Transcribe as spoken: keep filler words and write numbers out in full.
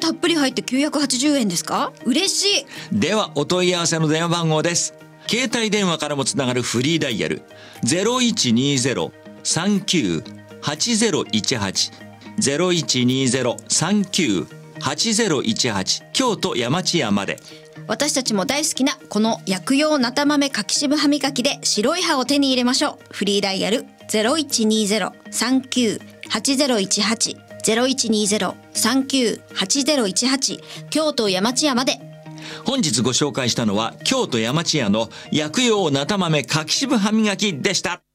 たっぷり入ってきゅうひゃくはちじゅうえんですか？嬉しい。 ではお問い合わせの電話番号です。携帯電話からもつながるフリーダイヤル ゼロいちにゼロ さんきゅう はちゼロいちはち ゼロいちにゼロ さんきゅう はちゼロいちはち京都山千屋まで。 私たちも大好きなこの薬用なた豆柿渋歯磨きで白い歯を手に入れましょう。フリーダイヤル ゼロいちにゼロ さんきゅう はちゼロいちはち ゼロいちにゼロ さんきゅう はちゼロいちはち京都山千屋まで。 本日ご紹介したのは京都山千屋の薬用なた豆柿渋歯磨きでした。